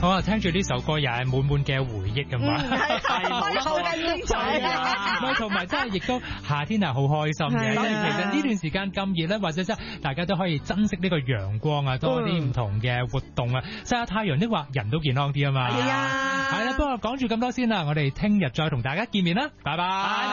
好啊，聽住呢首歌又係滿滿嘅回憶咁嘛， 係好嘅精彩啊！同埋真係亦都夏天係好開心嘅。其實呢段時間咁熱咧，或者真係大家都可以珍惜呢個陽光啊，多啲唔同嘅活動啊，曬下太陽的話人都健康啲啊嘛。 係啊， 係啦，不過講住咁多先啦，我哋聽日再同大家見面啦，拜拜。